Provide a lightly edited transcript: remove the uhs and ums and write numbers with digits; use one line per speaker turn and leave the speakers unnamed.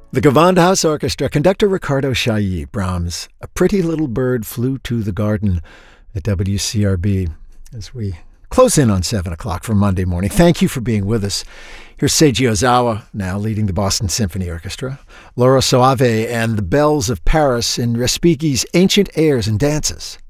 The Gewandhaus Orchestra, conductor Ricardo Chailly, Brahms, A Pretty Little Bird Flew to the Garden at WCRB as we close in on 7 o'clock for Monday morning. Thank you for being with us. Here's Seiji Ozawa now leading the Boston Symphony Orchestra, Loro Soave and the Bells of Paris in Respighi's Ancient Airs and Dances.